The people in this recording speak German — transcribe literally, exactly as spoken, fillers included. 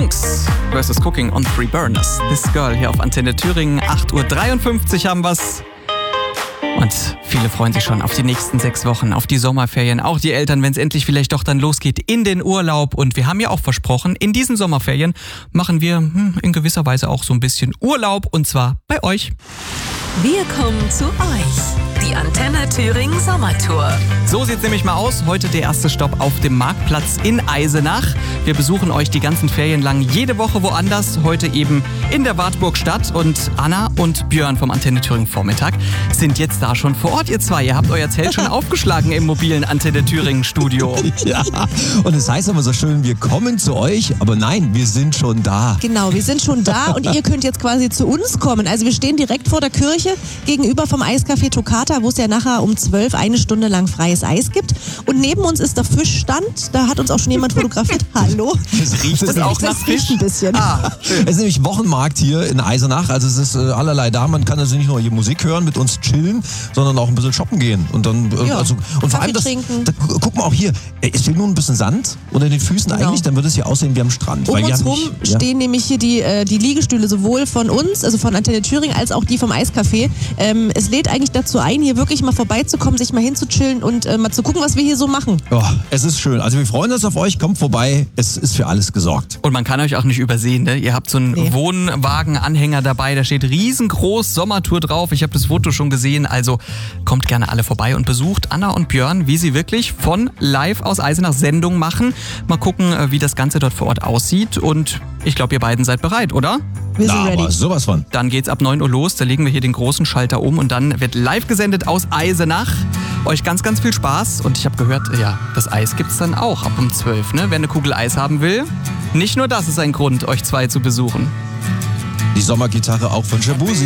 Monks versus Cooking on Three Burners. This Girl hier auf Antenne Thüringen. acht Uhr dreiundfünfzig haben wir's. Und viele freuen sich schon auf die nächsten sechs Wochen, auf die Sommerferien. Auch die Eltern, wenn es endlich vielleicht doch dann losgeht in den Urlaub. Und wir haben ja auch versprochen, in diesen Sommerferien machen wir hm, in gewisser Weise auch so ein bisschen Urlaub. Und zwar bei euch. Wir kommen zu euch. Die Antenne Thüringen Sommertour. So sieht's nämlich mal aus. Heute der erste Stopp auf dem Marktplatz in Eisenach. Wir besuchen euch die ganzen Ferien lang jede Woche woanders. Heute eben in der Wartburgstadt. Und Anna und Björn vom Antenne Thüringen Vormittag sind jetzt da schon vor Ort, ihr zwei. Ihr habt euer Zelt schon aufgeschlagen im mobilen Antenne Thüringen Studio. Ja, und es heißt immer so schön, wir kommen zu euch, aber nein, wir sind schon da. Genau, wir sind schon da und ihr könnt jetzt quasi zu uns kommen. Also wir stehen direkt vor der Kirche gegenüber vom Eiscafé Toccata, wo es ja nachher um zwölf eine Stunde lang freies Eis gibt. Und neben uns ist der Fischstand. Da hat uns auch schon jemand fotografiert. Hallo. Es riecht es auch nach Fisch? Ein bisschen. Ah, schön. Es ist nämlich Wochenmarkt hier in Eisenach. Also es ist äh, allerlei da. Man kann also nicht nur hier Musik hören, mit uns chillen, sondern auch ein bisschen shoppen gehen. Und dann äh, Ja, also und vor allem das, trinken. da, guck mal auch hier. äh, Es fehlt nur ein bisschen Sand unter den Füßen Genau. eigentlich. Dann würde es hier aussehen wie am Strand. Um Weil wir uns haben rum nicht- ja. stehen nämlich hier die, äh, die Liegestühle, sowohl von uns, also von Antenne Thüringen, als auch die vom Eiscafé. Ähm, es lädt eigentlich dazu ein, hier wirklich mal vorbeizukommen, sich mal hinzuchillen und äh, mal zu gucken, was wir hier so machen. Oh, es ist schön. Also wir freuen uns auf euch. Kommt vorbei. Es ist für alles gesorgt. Und man kann euch auch nicht übersehen, ne? Ihr habt so einen Nee. Wohnwagen-Anhänger dabei, da steht riesengroß Sommertour drauf. Ich habe das Foto schon gesehen, also kommt gerne alle vorbei und besucht Anna und Björn, wie sie wirklich von live aus Eisenach Sendung machen. Mal gucken, äh, wie das Ganze dort vor Ort aussieht. Und ich glaube, ihr beiden seid bereit, oder? Wir sind Na, ready. aber sowas von. Dann geht's ab neun Uhr los, da legen wir hier den großen Schalter um und dann wird live gesendet aus Eisenach. Euch ganz, ganz viel Spaß und ich habe gehört, ja, das Eis gibt's dann auch ab um zwölf, ne? Wer eine Kugel Eis haben will, nicht nur das ist ein Grund, euch zwei zu besuchen. Die Sommergitarre auch von Shabuzi.